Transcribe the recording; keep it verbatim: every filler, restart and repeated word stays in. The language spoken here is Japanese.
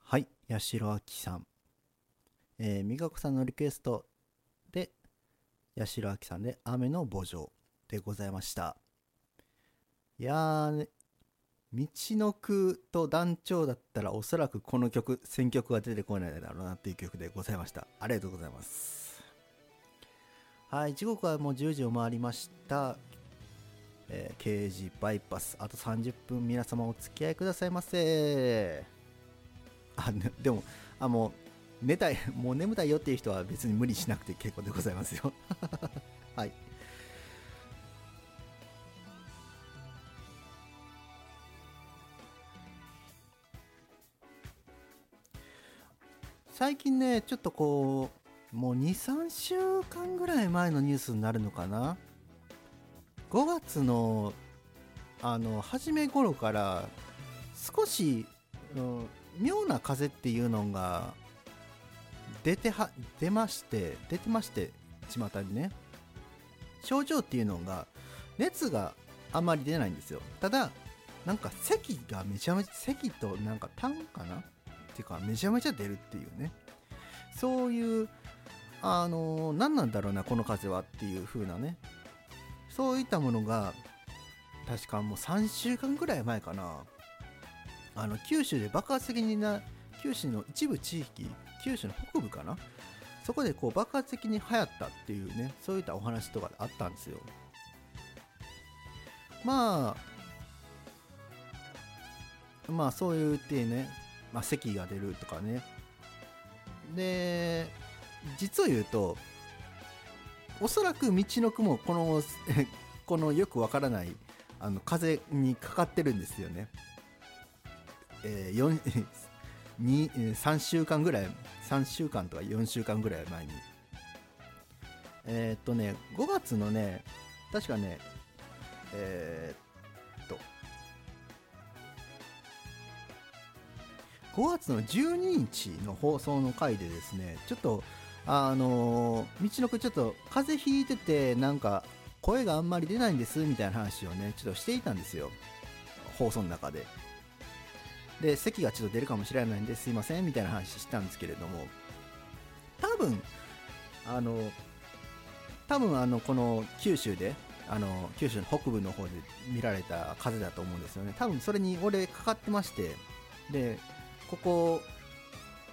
はい、八代亜紀さん、えー、美香子さんのリクエストで八代亜紀さんで雨の慕情でございました。いやー、ね、道のくと団長だったらおそらくこの曲選曲が出てこないだろうなっていう曲でございました。ありがとうございます。はい、時刻はもうじゅうじを回りました。えー、刑事バイパスあとさんじゅっぷん、皆様お付き合いくださいませ。あ、ね、でもあもう寝たいもう眠たいよっていう人は別に無理しなくて結構でございますよ。はい。最近ねちょっとこうもうにさんしゅうかんぐらい前のニュースになるのかな。ごがつのあの初め頃から少し、うん、妙な風っていうのが出ては出まして出てまして巷にね、症状っていうのが熱があんまり出ないんですよ。ただなんか咳がめちゃめちゃ咳となんか痰かなっていうかめちゃめちゃ出るっていうね、そういうあのー何なんだろうなこの風はっていう風なね、そういったものが確かもうさんしゅうかんぐらい前かな、あの九州で爆発的にな、九州の一部地域、九州の北部かな、そこでこう爆発的に流行ったっていうね、そういったお話とかあったんですよ。まあまあそういうってね、まあ、咳が出るとかね。で実を言うとおそらく道のくもこのこのよくわからないあの風邪にかかってるんですよね。えー、よんにさんしゅうかんぐらい、さんしゅうかんとかよんしゅうかんぐらい前に、えー、っとねごがつのね確かね、えー、っとごがつのじゅうににちの放送の回でですね、ちょっとあのー、道のくちょっと風邪ひいててなんか声があんまり出ないんですみたいな話をねちょっとしていたんですよ、放送の中で。で咳がちょっと出るかもしれないんですいませんみたいな話したんですけれども、多分あの多分あのこの九州であの九州の北部の方で見られた風邪だと思うんですよね。多分それに俺かかってまして、でここ